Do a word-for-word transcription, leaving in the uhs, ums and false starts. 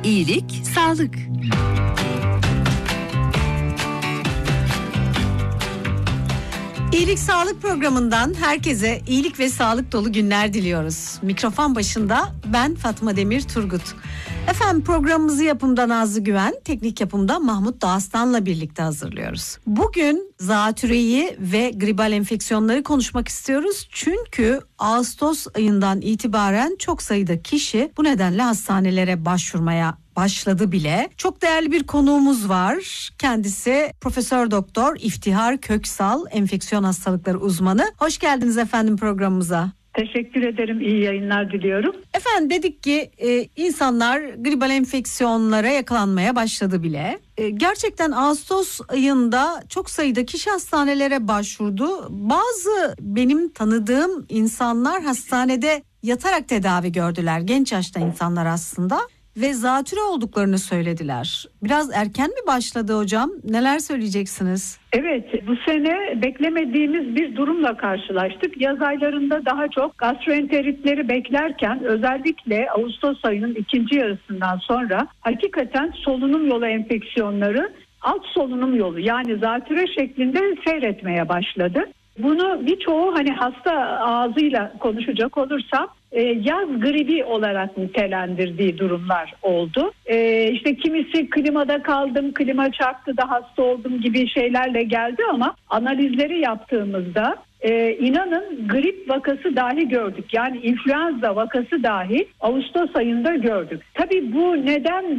İyilik, sağlık. İyilik Sağlık programından herkese iyilik ve sağlık dolu günler diliyoruz. Mikrofon başında ben Fatma Demir Turgut. Efendim programımızı yapımda Nazlı Güven, teknik yapımda Mahmut Dağıstan'la birlikte hazırlıyoruz. Bugün zatüreyi ve gribal enfeksiyonları konuşmak istiyoruz. Çünkü Ağustos ayından itibaren çok sayıda kişi bu nedenle hastanelere başvurmaya başladı bile. Çok değerli bir konuğumuz var. Kendisi Profesör Doktor İftihar Köksal, enfeksiyon hastalıkları uzmanı. Hoş geldiniz efendim programımıza. Teşekkür ederim. İyi yayınlar diliyorum. Efendim dedik ki e, insanlar gribal enfeksiyonlara yakalanmaya başladı bile. E, gerçekten Ağustos ayında çok sayıda kişi hastanelere başvurdu. Bazı benim tanıdığım insanlar hastanede yatarak tedavi gördüler. Genç yaşta insanlar aslında. Ve zatüre olduklarını söylediler. Biraz erken mi başladı hocam? Neler söyleyeceksiniz? Evet, bu sene beklemediğimiz bir durumla karşılaştık. Yaz aylarında daha çok gastroenteritleri beklerken özellikle Ağustos ayının ikinci yarısından sonra hakikaten solunum yolu enfeksiyonları alt solunum yolu yani zatüre şeklinde seyretmeye başladı. Bunu birçoğu hani hasta ağzıyla konuşacak olursam e, yaz gribi olarak nitelendirdiği durumlar oldu. E, işte kimisi klimada kaldım, klima çarptı da hasta oldum gibi şeylerle geldi ama analizleri yaptığımızda e, inanın grip vakası dahi gördük. Yani influenza vakası dahi Ağustos ayında gördük. Tabii bu neden